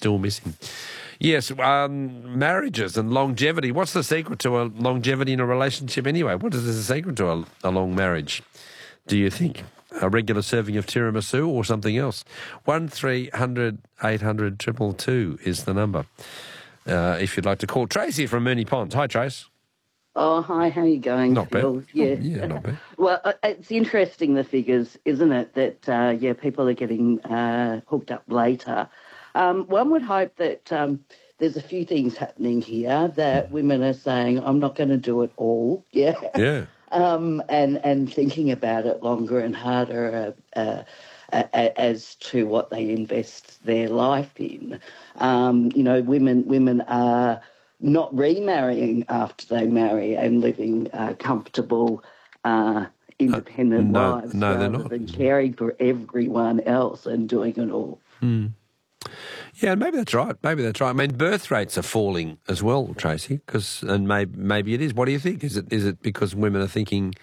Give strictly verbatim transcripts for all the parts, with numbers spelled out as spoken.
still missing. Yes, um, marriages and longevity. What's the secret to a longevity in a relationship anyway? What is the secret to a, a long marriage, do you think? A regular serving of tiramisu or something else? one three hundred eight hundred two two two is the number. Uh, if you'd like to call. Tracy from Moonee Ponds. Hi, Trace. Oh, hi, how are you going, Not Phil? bad. Yeah. Oh, yeah, not bad. Well, uh, it's interesting, the figures, isn't it, that, uh, yeah, people are getting uh, hooked up later. Um, one would hope that um, there's a few things happening here, that women are saying, I'm not going to do it all, yeah? Yeah. um, and, and thinking about it longer and harder uh, uh, as to what they invest their life in. Um, you know, women women are not remarrying after they marry and living uh, comfortable, uh, independent uh, no, lives no, rather not. than caring for everyone else and doing it all. Mm. Yeah, maybe that's right. Maybe that's right. I mean, birth rates are falling as well, Tracy, because and maybe maybe it is. What do you think? Is it is it because women are thinking,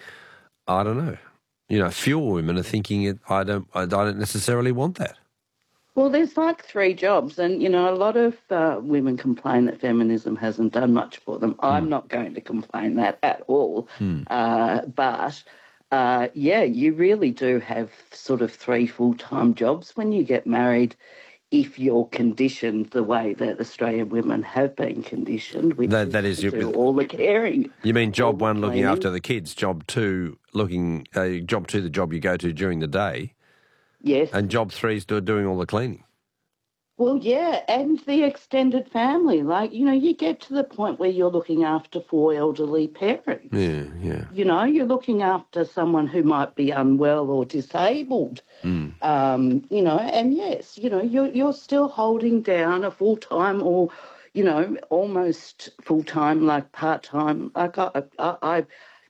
I don't know, you know, fewer women are thinking it. I don't I don't necessarily want that. Well, there's like three jobs, and, you know, a lot of uh, women complain that feminism hasn't done much for them. Mm. I'm not going to complain that at all. Mm. Uh, but, uh, yeah, you really do have sort of three full-time jobs when you get married, if you're conditioned the way that Australian women have been conditioned, which that, that is, is is to do all the caring. You mean job one, looking cleaning. after the kids, job two, looking, uh, job two, the job you go to during the day. Yes. And job three is doing all the cleaning. Well, yeah, and the extended family. Like, you know, you get to the point where you're looking after four elderly parents. Yeah, yeah. You know, you're looking after someone who might be unwell or disabled. Mm. Um, you know, and yes, you know, you're, you're still holding down a full-time or, you know, almost full-time, like part-time. Like I, I, I've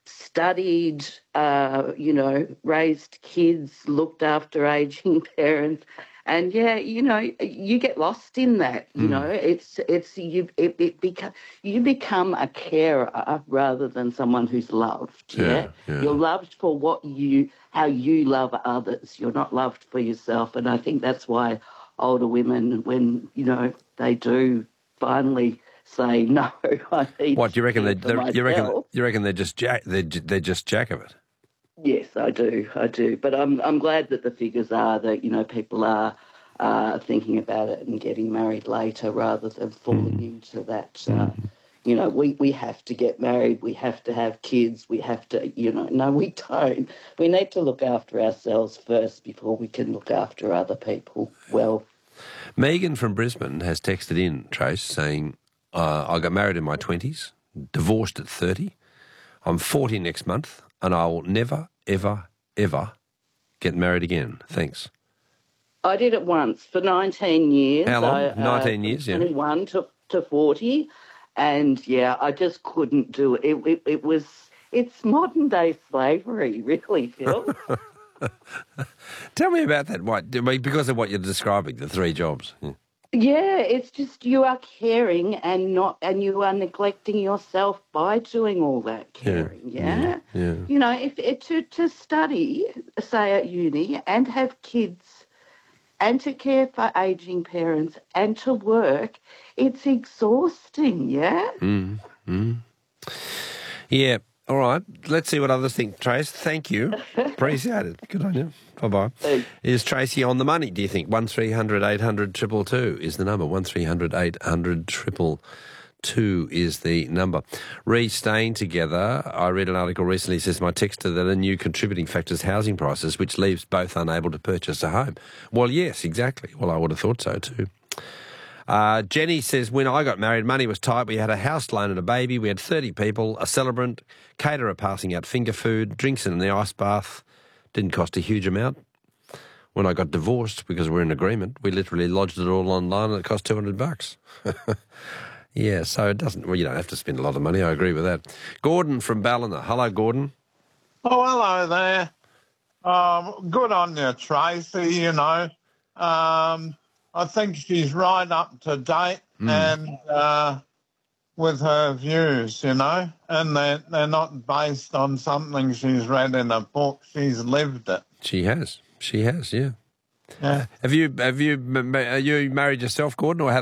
studied, uh, you know, raised kids, looked after ageing parents. And yeah, you know, you get lost in that. You mm. know, it's it's you it, it beca- you become a carer rather than someone who's loved. Yeah? Yeah, yeah, you're loved for what you how you love others. You're not loved for yourself, and I think that's why older women, when you know they do finally say no, I need. What do you reckon? They, they you reckon you reckon they're just jack they're they're just jack of it. Yes, I do, I do. But I'm I'm glad that the figures are that, you know, people are uh, thinking about it and getting married later rather than falling mm. into that, uh, mm. you know, we, we have to get married, we have to have kids, we have to, you know, no, we don't. We need to look after ourselves first before we can look after other people well. Megan from Brisbane has texted in, Trace, saying, uh, I got married in my twenties, divorced at thirty, I'm forty next month, and I will never, ever, ever get married again. Thanks. I did it once for nineteen years. How long? I, nineteen uh, years, yeah. twenty-one to, to forty. And, yeah, I just couldn't do it. It, it, it was, it's modern-day slavery, really, Phil. Tell me about that. What, because of what you're describing, the three jobs. Yeah. Yeah, it's just you are caring and not, and you are neglecting yourself by doing all that caring. Yeah, yeah, yeah. yeah. You know, if, if to to study, say at uni, and have kids, and to care for ageing parents, and to work, it's exhausting. Yeah. Mm, mm. Yeah. All right, let's see what others think. Trace, thank you. Appreciate it. Good on you. Bye-bye. Thanks. Is Tracy on the money, do you think? one three hundred eight hundred two two two is the number. one three hundred eight hundred two two two is the number. Re staying together, I read an article recently that says my texter that a new contributing factor is housing prices, which leaves both unable to purchase a home. Well, yes, exactly. Well, I would have thought so too. Uh, Jenny says, when I got married, money was tight. We had a house loan and a baby. We had thirty people, a celebrant, caterer passing out finger food, drinks in the ice bath. Didn't cost a huge amount. When I got divorced, because we're in agreement, we literally lodged it all online and it cost two hundred bucks. Yeah, so it doesn't, well, you don't have to spend a lot of money. I agree with that. Gordon from Ballina. Hello, Gordon. Oh, hello there. Um, good on you, Tracy, you know. Um... I think she's right up to date mm. and uh, with her views, you know, and they're, they're not based on something she's read in a book. She's lived it. She has. She has, yeah. Yeah. Have you have you are you married yourself, Gordon, or had